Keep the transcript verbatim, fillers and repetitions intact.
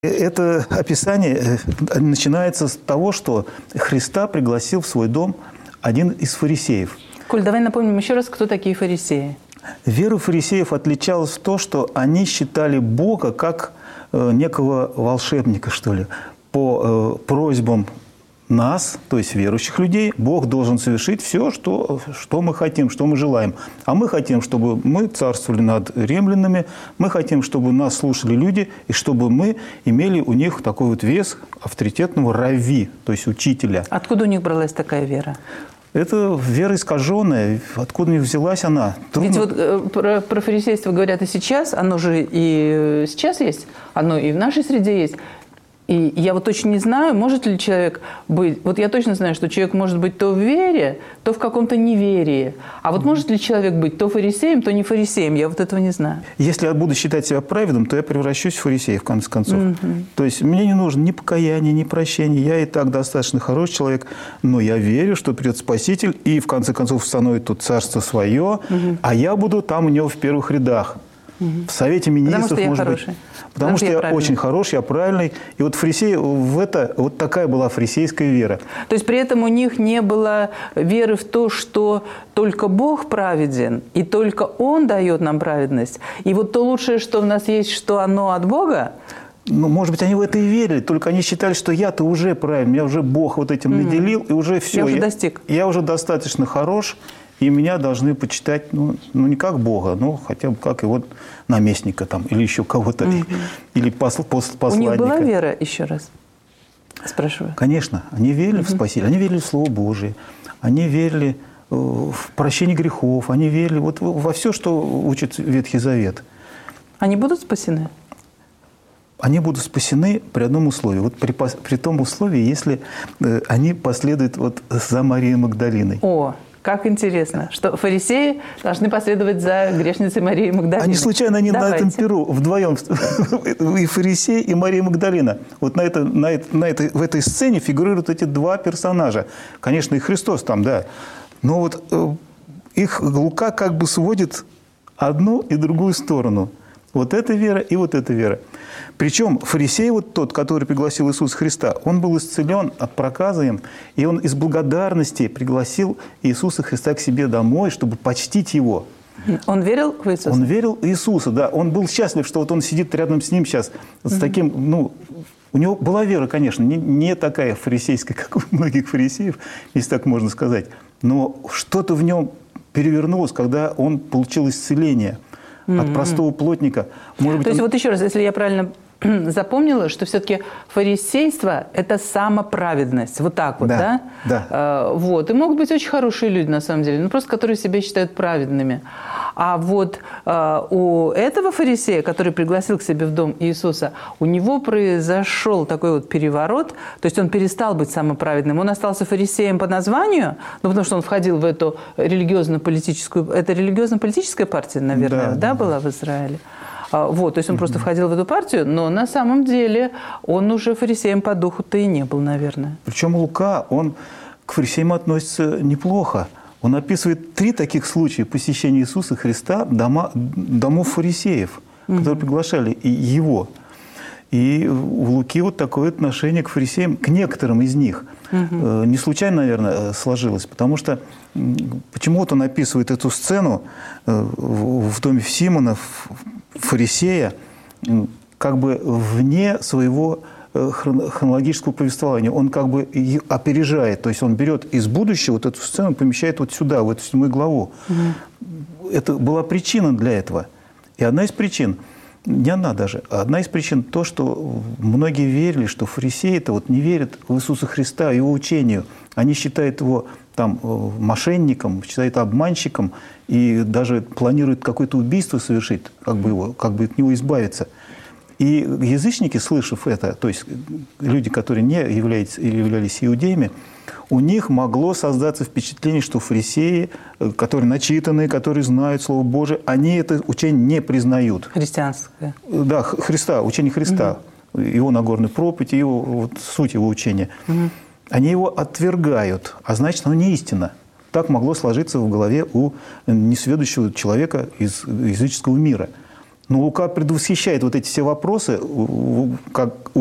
Это описание начинается с того, что Христа пригласил в свой дом один из фарисеев. Коль, давай напомним еще раз, кто такие фарисеи. Вера фарисеев отличалась в том, что они считали Бога как некого волшебника, что ли. По просьбам нас, то есть верующих людей, Бог должен совершить все, что, что мы хотим, что мы желаем. А мы хотим, чтобы мы царствовали над римлянами, мы хотим, чтобы нас слушали люди, и чтобы мы имели у них такой вот вес авторитетного равви, то есть учителя. Откуда у них бралась такая вера? Это вера искаженная. Откуда у них взялась она? Трудно... Ведь вот э, про, про фарисейство говорят и сейчас, оно же и сейчас есть, оно и в нашей среде есть. И я вот точно не знаю, может ли человек быть... Вот я точно знаю, что человек может быть то в вере, то в каком-то неверии. А вот может ли человек быть то фарисеем, то не фарисеем? Я вот этого не знаю. Если я буду считать себя праведным, то я превращусь в фарисея, в конце концов. Mm-hmm. То есть мне не нужно ни покаяния, ни прощения. Я и так достаточно хороший человек, но я верю, что придет Спаситель и, в конце концов, установит тут царство свое, mm-hmm. а я буду там у него в первых рядах. Mm-hmm. В Совете Министров, Потому что может я быть. Хороший. Потому, Потому что, что я, я очень хороший, я правильный. И вот фарисеи, в это, вот такая была фарисейская вера. То есть при этом у них не было веры в то, что только Бог праведен, и только Он дает нам праведность. И вот то лучшее, что в нас есть, что оно от Бога. Ну, может быть, они в это и верили, только они считали, что я-то уже правильный, меня уже Бог вот этим mm-hmm. наделил, и уже все. Я уже я, достиг. Я уже достаточно хорош. И меня должны почитать, ну, ну, не как Бога, но хотя бы как его наместника там, или еще кого-то, mm-hmm. или посл, посл, посланника. У них была вера, еще раз спрашиваю? Конечно. Они верили mm-hmm. в Спасителя, они верили в Слово Божие, они верили в прощение грехов, они верили вот во все, что учит Ветхий Завет. Они будут спасены? Они будут спасены при одном условии. Вот при, при том условии, если они последуют вот за Марией Магдалиной. О! Как интересно, что фарисеи должны последовать за грешницей Марией Магдалиной. Они случайно они Давайте. На этом перу вдвоем, и фарисей, и Мария Магдалина. Вот на, это, на, это, на это, в этой сцене фигурируют эти два персонажа. Конечно, и Христос там, да. Но вот э, их Лука как бы сводит одну и другую сторону. Вот эта вера и вот эта вера. Причем фарисей, вот тот, который пригласил Иисуса Христа, он был исцелен от проказа им, и он из благодарности пригласил Иисуса Христа к себе домой, чтобы почтить Его. Он верил в Иисуса? Он верил в Иисуса, да. Он был счастлив, что вот он сидит рядом с ним сейчас с таким, ну... У него была вера, конечно, не, не такая фарисейская, как у многих фарисеев, если так можно сказать. Но что-то в нем перевернулось, когда он получил исцеление от простого плотника. Может быть, То есть он... вот еще раз, если я правильно запомнила, что все-таки фарисейство – это самоправедность. Вот так вот, да? Да, да. А, вот. И могут быть очень хорошие люди, на самом деле, ну просто которые себя считают праведными. А вот а, у этого фарисея, который пригласил к себе в дом Иисуса, у него произошел такой вот переворот, то есть он перестал быть самоправедным. Он остался фарисеем по названию, ну потому что он входил в эту религиозно-политическую… Это религиозно-политическая партия, наверное, да, да, была в Израиле? Вот, то есть он mm-hmm. просто входил в эту партию, но на самом деле он уже фарисеем по духу-то и не был, наверное. Причем Лука, он к фарисеям относится неплохо. Он описывает три таких случая посещения Иисуса Христа дома, домов фарисеев, mm-hmm. которые приглашали и его. И у Луки вот такое отношение к фарисеям, к некоторым из них. Mm-hmm. Не случайно, наверное, сложилось, потому что почему-то он описывает эту сцену в доме Симона, фарисея, как бы вне своего хронологического повествования. Он как бы опережает, то есть он берет из будущего вот эту сцену, помещает вот сюда, в эту седьмую главу. Mm-hmm. Это была причина для этого. И одна из причин, не одна даже, а одна из причин то, что многие верили, что фарисеи-то вот не верят в Иисуса Христа, Его учению. Они считают Его там мошенником, считают обманщиком и даже планируют какое-то убийство совершить, как бы, его, как бы от него избавиться. И язычники, слышав это, то есть люди, которые не являлись, являлись иудеями, у них могло создаться впечатление, что фарисеи, которые начитанные, которые знают Слово Божие, они это учение не признают. Христианское. Да, Христа, учение Христа, угу. его Нагорной проповеди, его, вот, суть его учения. Угу. Они его отвергают, а значит, оно не истина. Так могло сложиться в голове у несведущего человека из языческого мира. Но Лука предвосхищает вот эти все вопросы, как